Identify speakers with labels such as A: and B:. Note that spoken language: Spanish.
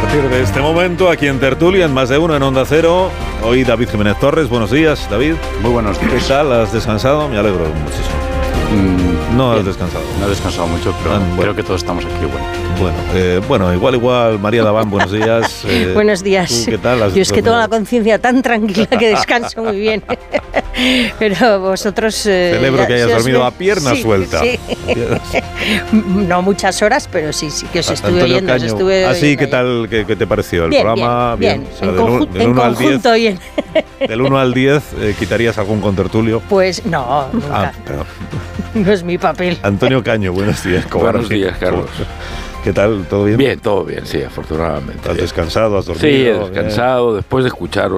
A: partir de este momento, aquí en Tertulia, en Más de Uno, en Onda Cero, hoy David Jiménez Torres. Buenos días, David.
B: Muy buenos días.
A: ¿Qué tal? ¿Has descansado? Me alegro muchísimo. No has descansado.
B: No he descansado mucho, pero
A: bueno.
B: Creo que todos estamos aquí.
A: Bueno, igual. María Daván, buenos días.
C: Buenos días.
A: ¿Tú qué tal?
C: Yo es que tengo la conciencia tan tranquila que descanso muy bien. Pero vosotros...
A: Celebro que hayas dormido a pierna suelta.
C: Sí. No muchas horas, pero sí que os estuve
A: Antonio
C: oyendo.
A: Caño. Así, ¿qué tal? ¿Qué te pareció el programa?
C: Bien.
A: O sea,
C: En conjunto bien.
A: Del 1 al 10, ¿quitarías algún contertulio?
C: Pues no, nunca.
A: Perdón.
C: No es mi papel.
A: Antonio Caño, buenos días.
D: Buenos días, Carlos.
A: ¿Qué tal? ¿Todo bien?
D: Bien, todo bien, sí, afortunadamente.
A: ¿Has descansado? ¿Has dormido?
D: Sí, he descansado después de escucharos.